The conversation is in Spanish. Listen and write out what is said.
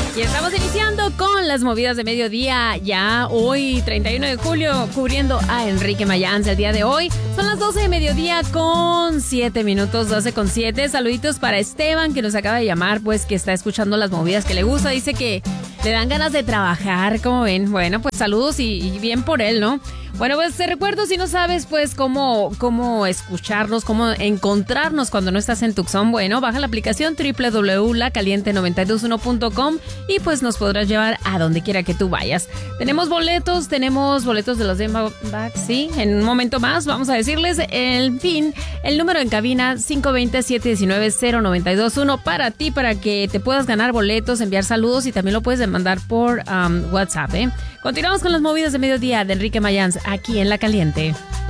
Y estamos iniciando con las movidas de mediodía, ya hoy 31 de julio, cubriendo a Enrique Mayans. El día de hoy son las 12 de mediodía con 7 minutos, 12 con 7. Saluditos para Esteban, que nos acaba de llamar, pues que está escuchando las movidas, que le gusta, dice que le dan ganas de trabajar, ¿cómo ven? Bueno, pues saludos y bien por él, ¿no? Bueno, pues te recuerdo, si no sabes pues cómo escucharnos, cómo encontrarnos cuando no estás en Tucson, bueno, baja la aplicación www.lacaliente921.com y pues nos podrás llevar a donde quiera que tú vayas. Tenemos boletos de los Demback, sí, en un momento más vamos a decirles el número en cabina 520-719-0921 para ti, para que te puedas ganar boletos, enviar saludos y también lo puedes mandar por WhatsApp, ¿eh? Continuamos con las movidas de mediodía de Enrique Mayans aquí en La Caliente.